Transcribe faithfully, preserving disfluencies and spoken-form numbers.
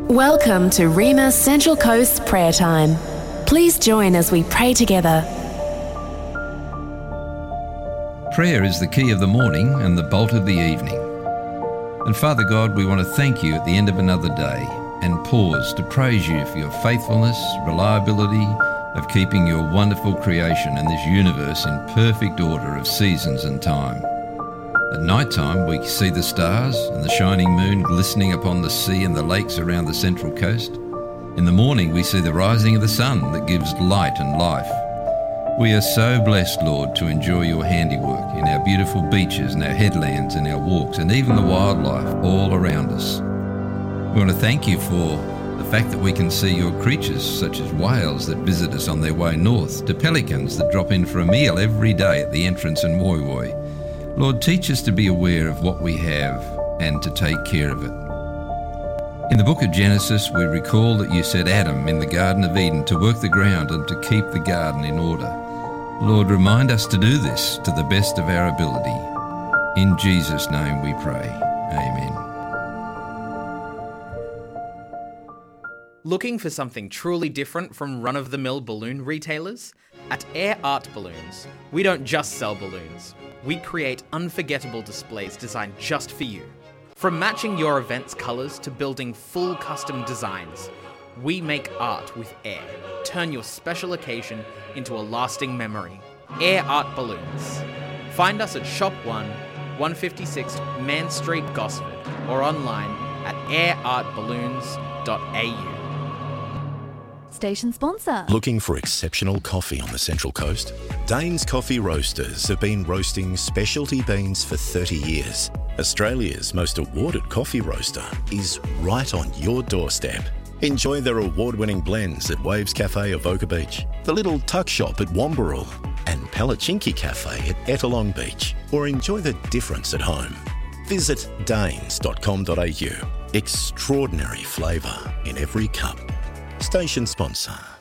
Welcome to Rima Central Coast Prayer Time. Please join as we pray together. Prayer is the key of the morning and the bolt of the evening. And Father God, we want to thank you at the end of another day and pause to praise you for your faithfulness, reliability of keeping your wonderful creation and this universe in perfect order of seasons and time. At night time, we see the stars and the shining moon glistening upon the sea and the lakes around the Central Coast. In the morning, we see the rising of the sun that gives light and life. We are so blessed, Lord, to enjoy your handiwork in our beautiful beaches and our headlands and our walks and even the wildlife all around us. We want to thank you for the fact that we can see your creatures, such as whales that visit us on their way north, to pelicans that drop in for a meal every day at the entrance in Woy Woy. Lord, teach us to be aware of what we have and to take care of it. In the book of Genesis, we recall that you set Adam in the Garden of Eden to work the ground and to keep the garden in order. Lord, remind us to do this to the best of our ability. In Jesus' name we pray. Amen. Looking for something truly different from run-of-the-mill balloon retailers? At Air Art Balloons, we don't just sell balloons. We create unforgettable displays designed just for you. From matching your event's colours to building full custom designs, we make art with air. Turn your special occasion into a lasting memory. Air Art Balloons. Find us at Shop one, one fifty-six Man Street, Gosford, or online at air art balloons dot a u. Station sponsor. Looking for exceptional coffee on the Central Coast? Dane's Coffee Roasters have been roasting specialty beans for thirty years. Australia's most awarded coffee roaster is right on your doorstep. Enjoy their award-winning blends at Waves Cafe Avoca Beach, the Little Tuck Shop at Wamberal, and Palachinki Cafe at Ettalong Beach, or enjoy the difference at home. Visit danes dot com dot a u. Extraordinary flavour in every cup. Station sponsor.